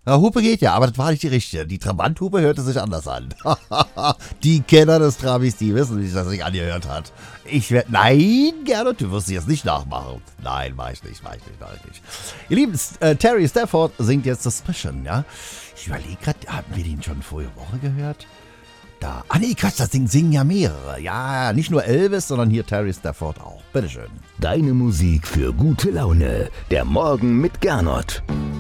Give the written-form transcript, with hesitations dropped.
Ja, Hupe geht ja, aber das war nicht die richtige. Die Trabanthupe hörte sich anders an. Die Kenner des Trabis, die wissen, wie sich das sich angehört hat. Nein, Gernot, du wirst sie jetzt nicht nachmachen. Nein, mach ich nicht. Ihr Lieben, Terry Stafford singt jetzt Suspicion, ja? Ich überlege gerade, haben wir den schon vorige Woche gehört? Da. Ah nee, Quatsch, das singen ja mehrere. Ja, nicht nur Elvis, sondern hier Terry Stafford auch. Bitteschön. Deine Musik für gute Laune. Der Morgen mit Gernot.